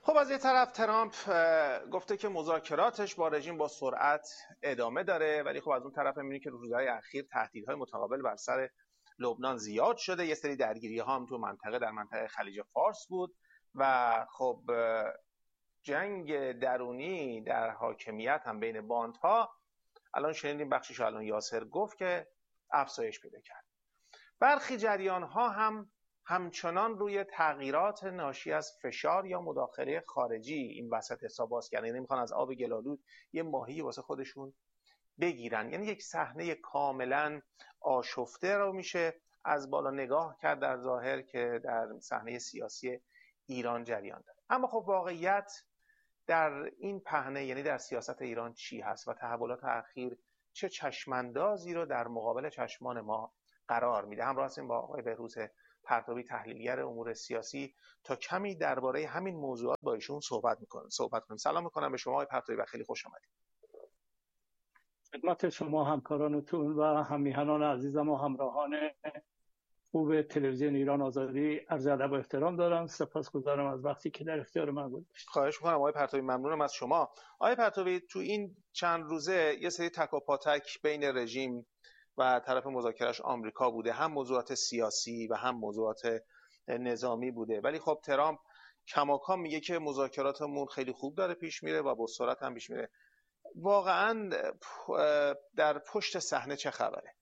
خب از یه طرف ترامپ گفته که مذاکراتش با رژیم با سرعت ادامه داره، ولی خب از اون طرف می‌بینی که روزهای اخیر تهدیدهای متقابل بر سر لبنان زیاد شده. یه سری درگیری‌ها هم تو منطقه در منطقه خلیج فارس بود و خب جنگ درونی در حاکمیت هم بین باندها الان شنیدیم بخشش الان یاسر گفت که افزایش پیدا کرد. برخی جریان‌ها هم همچنان روی تغییرات ناشی از فشار یا مداخله خارجی این وسط حساب باز کردن، یعنی میخوان از آب گلالود یه ماهی واسه خودشون بگیرن. یعنی یک صحنه کاملا آشفته رو میشه از بالا نگاه کرد در ظاهر که در صحنه سیاسی ایران جریان داره. اما خب واقعیت در این پهنه، یعنی در سیاست ایران چی هست و تحولات اخیر چه چشماندازی رو در مقابل چشمان ما قرار میده؟ همراه هستیم با آقای بهروز پرتوی، تحلیلگر امور سیاسی، تا کمی درباره همین موضوعات با ایشون صحبت کنیم. سلام میکنم به شما آقای پرتوی و خیلی خوش آمدید. خدمت شما همکارانتون و هممیهنان عزیزم و همراهان خوب تلویزیون ایران آزادی عرض ادب و احترام دارم. سپاسگزارم از وقتی که در اختیار من گذاشتید. خواهش میکنم آقای پرتوی، ممنونم از شما. آقای پرتوی، تو این چند روزه یه سری تک و پاتک بین رژیم و طرف مذاکرهش آمریکا بوده، هم موضوعات سیاسی و هم موضوعات نظامی بوده، ولی خب ترامپ کماکان میگه که مذاکراتمون خیلی خوب داره پیش میره و با سرعت هم پیش میره. واقعا در پشت صحنه چه خبره؟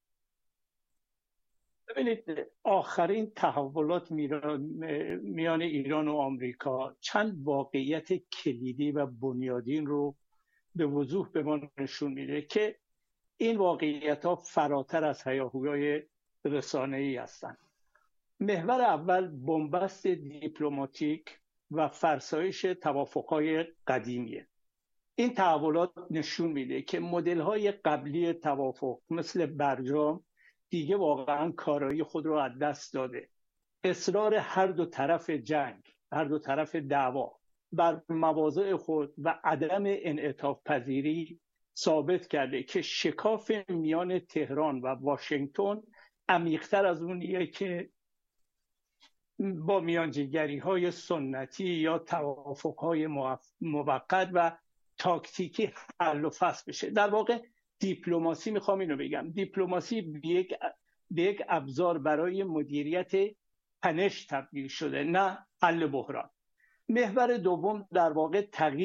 ببینید، آخرین تحولات میان ایران و آمریکا چند واقعیت کلیدی و بنیادین رو به وضوح به ما نشون میده که این واقعیت‌ها فراتر از هیاهویای رسانه‌ای هستند. محور اول بنبست دیپلماتیک و فرسایش توافق‌های قدیمیه. این تحولات نشون میده که مدل‌های قبلی توافق مثل برجام دیگه واقعا کارایی خود رو از دست داده. اصرار هر دو طرف جنگ، هر دو طرف دعوا بر مواضع خود و عدم انعطاف پذیری ثابت کرده که شکاف میان تهران و واشنگتن عمیق‌تر از اونیه که با میانجیگری‌های سنتی یا توافق‌های موقت و تاکتیکی حل و فصل بشه. در واقع دیپلماسی، میخوام اینو بگم، دیپلماسی به یک ابزار برای مدیریت تنش تبدیل شده، نه حل بحران. محور دوم در واقع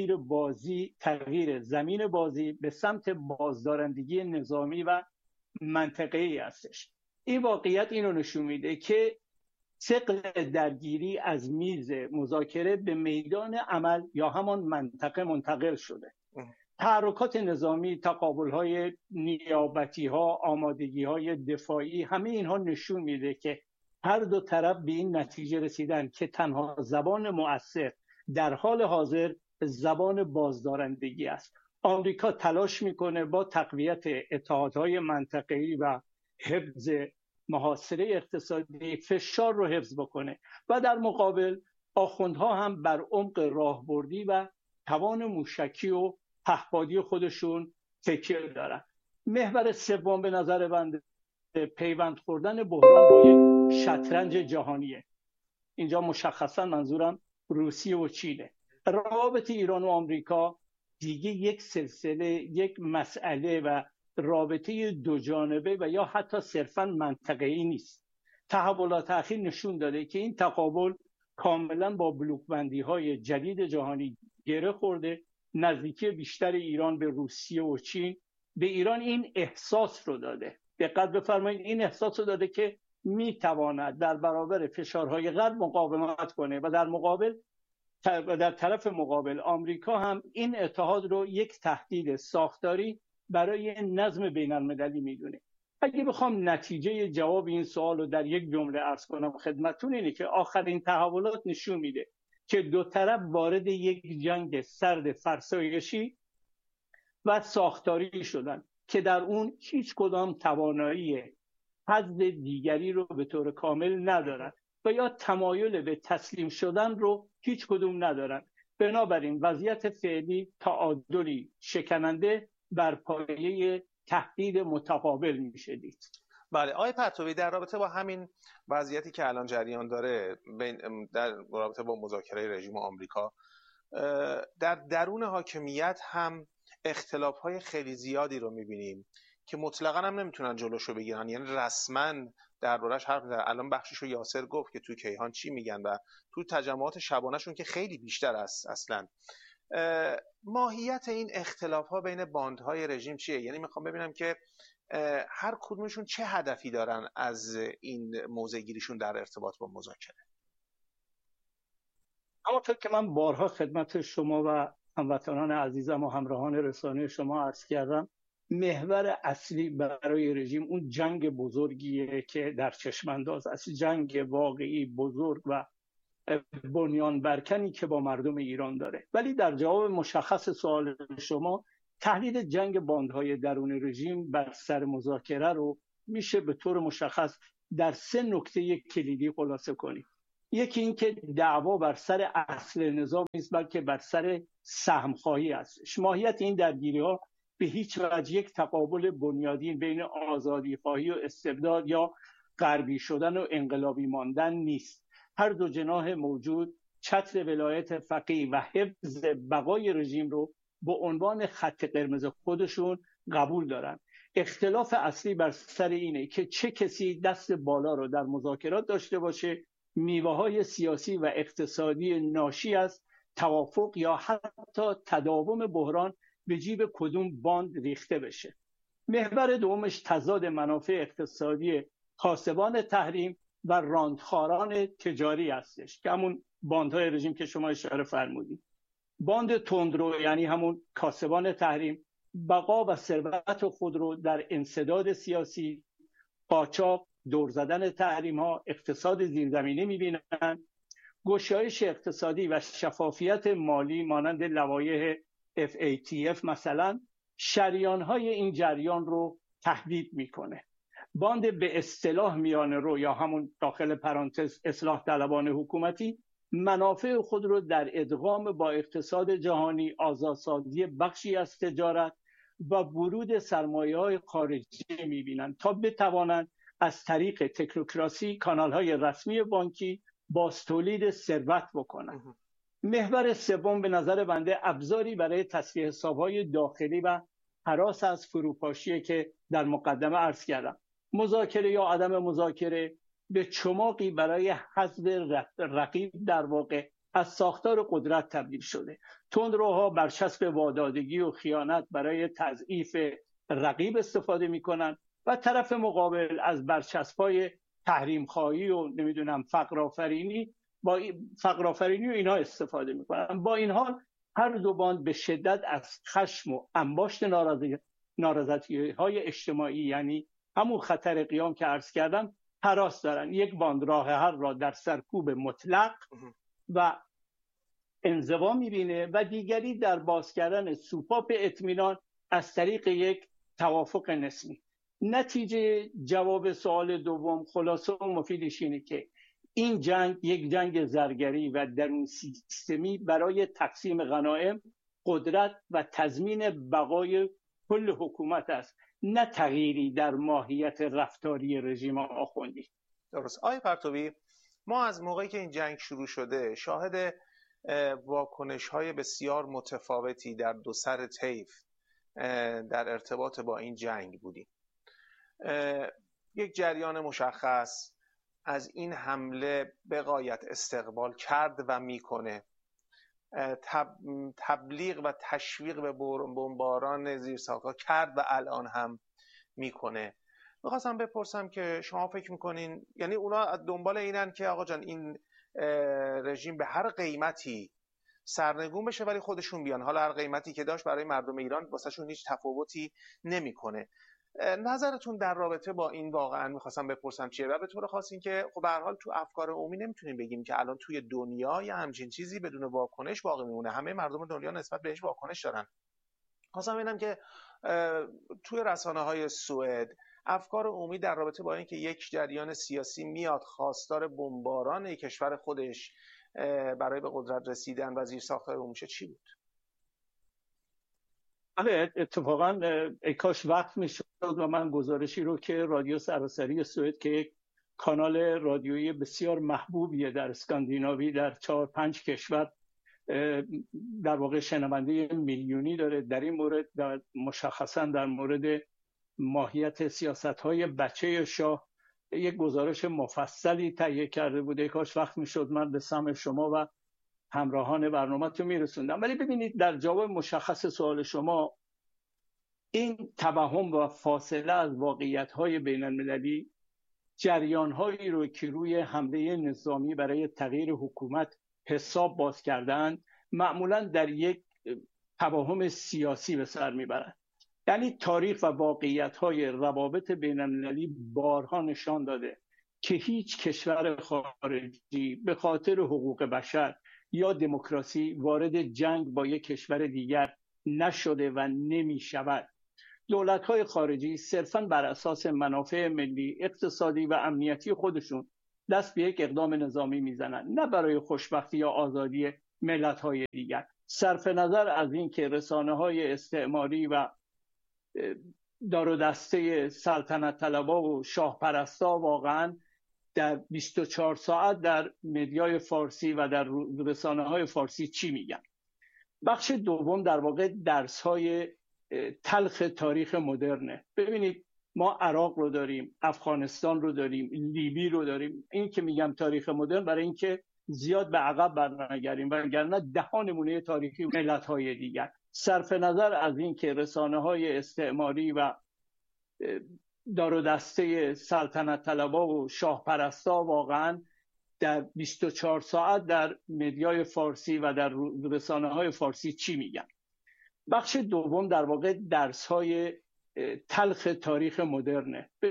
تغییر زمین بازی به سمت بازدارندگی نظامی و منطقه‌ای هستش. این واقعیت اینو نشون میده که ثقل درگیری از میز مذاکره به میدان عمل یا همان منطقه منتقل شده. تحرکات نظامی، تقابل‌های نیابتی‌ها، آمادگی‌های دفاعی، همه اینها نشون میده که هر دو طرف به این نتیجه رسیدن که تنها زبان مؤثر در حال حاضر زبان بازدارندگی است. آمریکا تلاش میکنه با تقویت اتحادهای منطقه‌ای و حفظ محاصره اقتصادی فشار رو حفظ بکنه و در مقابل آخوندها هم بر عمق راهبردی و توان موشکی و پهپادی خودشون تکیه دارن. محور سوم به نظر بنده پیوند خوردن بحران با یک شطرنج جهانیه. اینجا مشخصا منظورم روسیه و چینه. روابط ایران و آمریکا دیگه یک سلسله، یک مسئله و رابطه دو جانبه و یا حتی صرفاً منطقه‌ای نیست. تحولات اخیر نشون داده که این تقابل کاملا با بلوک‌بندی‌های جدید جهانی گره خورده. نزدیکی بیشتر ایران به روسیه و چین به ایران این احساس رو داده، دقت بفرمایید، این احساس رو داده که میتواند در برابر فشارهای غرب مقاومت کنه و در طرف مقابل آمریکا هم این اتحاد رو یک تهدید ساختاری برای نظم بین المللی میدونه. اگه بخوام نتیجه جواب این سوال رو در یک جمله عرض کنم خدمتتون، اینه که آخرین تحولات نشون میده که دو طرف وارد یک جنگ سرد فرسایشی و ساختاری شدن که در اون هیچ کدام توانایی حد دیگری رو به طور کامل ندارن و یا تمایل به تسلیم شدن رو هیچ کدوم ندارن. بنابراین وضعیت فعلی تعادلی شکننده بر پایه تهدید متقابل میشه دید. بله آقای پرتوی، در رابطه با همین وضعیتی که الان جریان داره در رابطه با مذاکره رژیم آمریکا، در درون حاکمیت هم اختلاف‌های خیلی زیادی رو می‌بینیم که مطلقاً هم نمیتونن جلوشو بگیرن، یعنی رسما دربارش حرف می‌زنن. الان بخشیشو یاسر گفت که تو کیهان چی میگن و تو تجمعات شبانه‌شون که خیلی بیشتر است. اصلا ماهیت این اختلاف‌ها بین باندهای رژیم چیه؟ یعنی میخوام ببینم که هر کدومشون چه هدفی دارن از این موضع‌گیریشون در ارتباط با مذاکره. همونطور که من بارها خدمت شما و هموطنان عزیزم و همراهان رسانه شما عرض کردم، محور اصلی برای رژیم اون جنگ بزرگیه که در چشمانداز است، جنگ واقعی بزرگ و بنیان برکنی که با مردم ایران داره. ولی در جواب مشخص سوال شما، تحلیل جنگ باندهای درون رژیم بر سر مذاکره رو میشه به طور مشخص در 3 نکته کلیدی خلاصه کنیم. یکی این که دعوا بر سر اصل نظام نیست، بلکه بر سر سهمخواهی است. ماهیت این درگیری‌ها به هیچ وجه یک تقابل بنیادین بین آزادی‌خواهی و استبداد یا غربی شدن و انقلابی ماندن نیست. هر دو جناح موجود چتر ولایت فقیه و حفظ بقای رژیم رو به عنوان خط قرمز خودشون قبول دارن. اختلاف اصلی بر سر اینه که چه کسی دست بالا رو در مذاکرات داشته باشه، میوه‌های سیاسی و اقتصادی ناشی از توافق یا حتی تداوم بحران به جیب کدوم باند ریخته بشه. محور دومش تضاد منافع اقتصادی کاسبان تحریم و راندخاران تجاری هستش که همون باندهای رژیم که شما اشاره فرمودید. باند تندرو یعنی همون کاسبان تحریم بقا و ثروت خود رو در انسداد سیاسی، قاچاق، دور زدن تحریم ها، اقتصاد زیرزمینی می‌بینن. گشایش اقتصادی و شفافیت مالی مانند لوایح FATF مثلا شریان‌های این جریان رو تهدید میکنه. باند به اصطلاح میانه رو یا همون داخل پرانتز اصلاح طلبان حکومتی منافع خود رو در ادغام با اقتصاد جهانی، آزادسازی بخشی از تجارت و ورود سرمایه‌های خارجی می‌بینند تا بتوانند از طریق تکنوکراسی کانال‌های رسمی بانکی بازتولید ثروت بکنند. محور سوم به نظر بنده ابزاری برای تصفیه حساب‌های داخلی و هراس از فروپاشی که در مقدمه عرض کردم. مذاکره یا عدم مذاکره به چماقی برای حذف رقیب در واقع از ساختار قدرت تبدیل شده. تندروها برچسب وادادگی و خیانت برای تضعیف رقیب استفاده می‌کنند و طرف مقابل از برچسب‌های تحریم خواهی و نمیدونم فقر آفرینی و اینا استفاده می‌کنند. با این حال هر دو باند به شدت از خشم و انباشت نارضایتی‌های اجتماعی، یعنی همون خطر قیام که عرض کردم، هراس دارن. یک باند راه حل را در سرکوب مطلق و انزوا می‌بینه و دیگری در باز کردن سوپاپ اطمینان از طریق یک توافق نسبی. نتیجه جواب سوال دوم خلاصه و مفیدش اینه که این جنگ یک جنگ زرگری و درون سیستمی برای تقسیم غنایم، قدرت و تضمین بقای کل حکومت است، نه تغییری در ماهیت رفتاری رژیم آخوندی. درست. آقای پرتوی، ما از موقعی که این جنگ شروع شده شاهد واکنش‌های بسیار متفاوتی در دو سر طیف در ارتباط با این جنگ بودیم. یک جریان مشخص از این حمله به غایت استقبال کرد و میکنه، تبلیغ و تشویق به بمباران زیرساخت‌ها کرد و الان هم میکنه. میخواستم بپرسم که شما فکر میکنین، یعنی اونا دنبال اینن که آقا جان این رژیم به هر قیمتی سرنگون بشه ولی خودشون بیان، حالا هر قیمتی که داشت برای مردم ایران واسهشون هیچ تفاوتی نمیکنه. نظرتون در رابطه با این واقعا میخواستم بپرسم چیه؟ و به طور خاص این که خب به هر حال تو افکار عمومی نمیتونیم بگیم که الان توی دنیا یا همچین چیزی بدون واکنش باقی میمونه، همه مردم دنیا نسبت بهش واکنش دارن. خواستم ببینم که توی رسانه‌های سوئد افکار عمومی در رابطه با اینکه یک جریان سیاسی میاد خواستار بمباران کشور خودش برای به قدرت رسیدن و زیرساخت‌های عمومی چی بود؟ اتفاقا کاش وقت میشد و من گزارشی رو که رادیو سراسری سوئد که یک کانال رادیویی بسیار محبوبیه در اسکاندیناوی در 4-5 کشور در واقع شنونده میلیونی داره در این مورد، مشخصا در مورد ماهیت سیاست‌های بچه شاه یک گزارش مفصلی تهیه کرده بوده. کاش وقت میشد من به سمع شما و همراهان برنامه‌تون میرسوندم. ولی ببینید در جواب مشخص سوال شما، این توهم و فاصله از واقعیت‌های بین‌المللی جریان‌هایی رو که روی حمله نظامی برای تغییر حکومت حساب باز کردن معمولاً در یک توهم سیاسی به سر میبرند. یعنی تاریخ و واقعیت‌های روابط بین‌المللی بارها نشان داده که هیچ کشور خارجی به خاطر حقوق بشر یا دموکراسی وارد جنگ با یک کشور دیگر نشده و نمی شود. دولت‌های خارجی صرفاً بر اساس منافع ملی، اقتصادی و امنیتی خودشون دست به یک اقدام نظامی میزنند، نه برای خوشبختی یا آزادی ملت‌های دیگر. صرف نظر از این که رسانه‌های استعماری و دار و دسته سلطنت طلبا و شاه پرستا واقعاً در 24 ساعت در مدیای فارسی و در رسانه‌های فارسی چی میگن. بخش دوم در واقع درس‌های تلخ تاریخ مدرنه. ببینید ما عراق رو داریم، افغانستان رو داریم، لیبی رو داریم. این که میگم تاریخ مدرن برای اینکه زیاد به عقب برنگردیم، وگرنه ده نمونه تاریخی ملت‌های دیگر. صرف نظر از این که رسانه‌های استعماری و دار و دسته سلطنت طلبا و شاه پرستا واقعاً در 24 ساعت در مدیای فارسی و در رسانه‌های فارسی چی میگن. بخش دوم در واقع درس‌های تلخ تاریخ مدرنه.